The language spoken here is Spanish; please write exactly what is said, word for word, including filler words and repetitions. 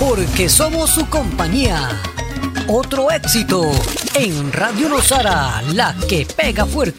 porque somos su compañía. Otro éxito en Radio Nosara, la que pega fuerte.